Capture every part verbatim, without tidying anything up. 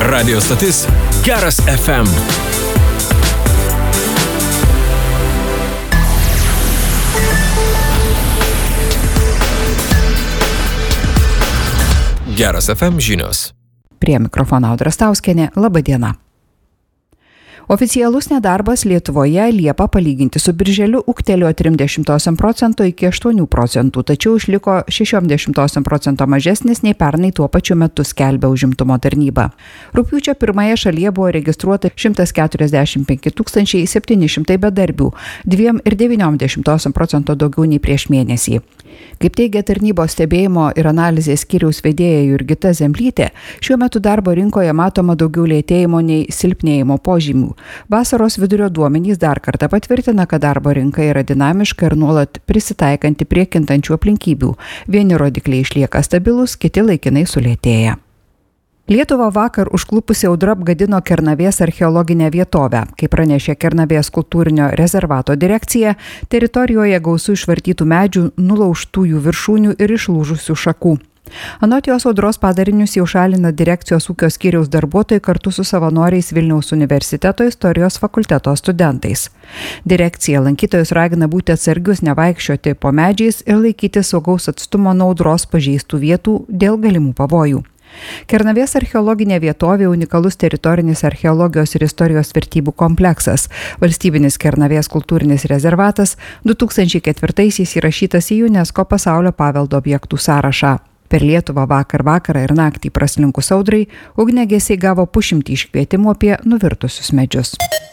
Radio stotis Geras F M. Geras F M žinios. Prie mikrofono Audra Stauskienė. Labą dieną. Oficialus nedarbas Lietuvoje Liepą palyginti su birželiu ūgtelėjo trim dešimtosiom procento iki aštuonių procentų, tačiau išliko šešiom dešimtosiom procento mažesnis nei pernai tuo pačiu metu skelbia užimtumo tarnyba. Rugpjūčio pirmąją šalyje buvo registruota šimtas keturiasdešimt penki tūkstančiai septyni šimtai bedarbių, dviem ir devyniom dešimtosiom procento daugiau nei prieš mėnesį. Kaip teigia tarnybos stebėjimo ir analizės skyriaus vedėja Jurgita Zemblytė, šiuo metu darbo rinkoje matoma daugiau lėtėjimo nei silpnėjimo požymių. Vasaros vidurio duomenys dar kartą patvirtina, kad darbo rinka yra dinamiška ir nuolat prisitaikanti prie kintančių aplinkybių. Vieni rodikliai išlieka stabilus, kiti laikinai sulėtėja. Lietuvą vakar užklupusi audra apgadino Kernavės archeologinę vietovę. Kaip pranešė Kernavės kultūrinio rezervato direkcija, teritorijoje gausu išvartytų medžių, nulaužtųjų viršūnių ir išlūžusių šakų. Anot jos audros padarinius jau šalina direkcijos ūkio skyriaus darbuotojai kartu su savanoriais Vilniaus universiteto istorijos fakulteto studentais. Direkcija lankytojus ragina būti atsargius, nevaikščioti po medžiais ir laikyti saugaus atstumo nuo audros pažeistų vietų dėl galimų pavojų. Kernavės archeologinė vietovė unikalus teritorinis archeologijos ir istorijos vertybių kompleksas. Valstybinis Kernavės kultūrinis rezervatas du tūkstančiai ketvirtaisiais įrašytas į UNESCO pasaulio paveldo objektų sąrašą. Per Lietuvą vakar vakarą ir naktį praslinkus audrai, ugniagesiai gavo pusšimtį iškvietimų apie nuvirtusius medžius.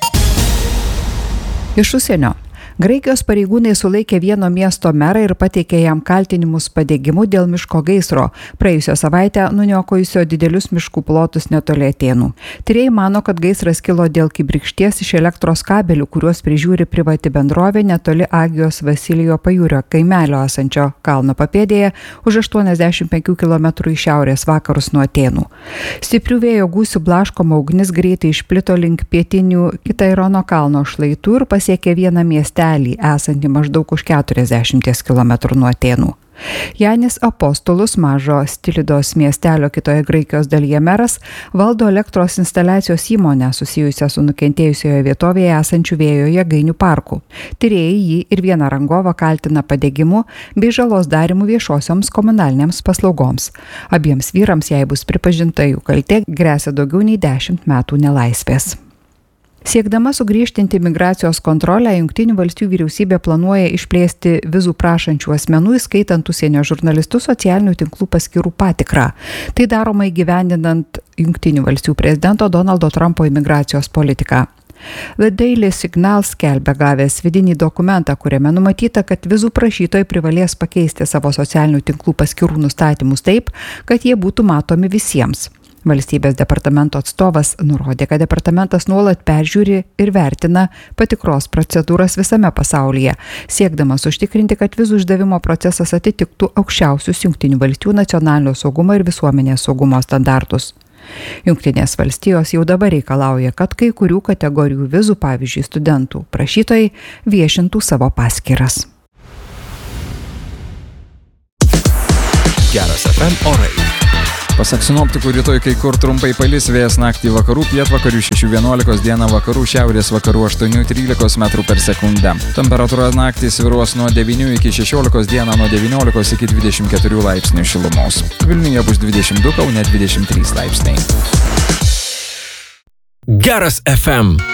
Iš užsienio. Graikijos pareigūnai sulaikė vieno miesto merą ir pateikė jam kaltinimus padegimu dėl miško gaisro, praėjusią savaitę nuniokojusio didelius miškų plotus netoli Atėnų. Tyrėjai mano, kad gaisras kilo dėl kibirkšties iš elektros kabelių, kuriuos prižiūri privati bendrovė netoli Agijos Vasilijo pajūrio kaimelio esančio kalno papėdėje už aštuoniasdešimt penkių kilometrų į šiaurės vakarus nuo Atėnų. Stiprių vėjo gūsių blaškoma ugnis greitai išplito link pietinių Kitairono kalno šlaitų ir pasiekė vieną miestelį esantį maždaug už keturiasdešimties kilometrų nuo Atėnų. Janis Apostolus, mažo Stilidos miestelio kitoje Graikijos dalyje meras, valdo elektros instaliacijos įmonę susijusią su nukentėjusioje vietovėje esančių vėjo jėgainių parkų. Tyrėjai jį ir vieną rangovą kaltina padegimu bei žalos darymu viešosioms komunalinėms paslaugoms. Abiems vyrams, jei bus pripažinta jų kaltė, gresia daugiau nei dešimt metų nelaisvės. Siekdama sugriežtinti migracijos kontrolę, Jungtinių valstijų vyriausybė planuoja išplėsti vizų prašančių asmenų, įskaitant užsienio žurnalistų, socialinių tinklų paskyrų patikrą. Tai daroma įgyvendinant Jungtinių valstijų prezidento Donaldo Trumpo imigracijos politiką. The Daily Signal skelbia gavęs vidinį dokumentą, kuriame numatyta, kad vizų prašytojai privalės pakeisti savo socialinių tinklų paskyrų nustatymus taip, kad jie būtų matomi visiems. Valstybės departamento atstovas nurodė, kad departamentas nuolat peržiūri ir vertina patikros procedūras visame pasaulyje, siekdamas užtikrinti, kad vizų išdavimo procesas atitiktų aukščiausius Jungtinių valstijų nacionalinio saugumo ir visuomenės saugumo standartus. Jungtinės valstijos jau dabar reikalauja, kad kai kurių kategorijų vizų, pavyzdžiui, studentų prašytojai, viešintų savo paskyras. Geras F M orai. Pasak sinoptikų, rytoj kai kur trumpai palis, vėjas naktį vakarų, pietvakarių šešių vienuolikos, dieną vakarų, šiaurės vakarų aštuonių trylikos metrų per sekundę. Temperatūra naktį svyruos nuo devynių iki šešiolikos, dieną nuo devyniolikos iki dvidešimt keturių laipsnių šilumos. Vilniuje bus dvidešimt du, Kaune dvidešimt trys laipsniai. Geras F M.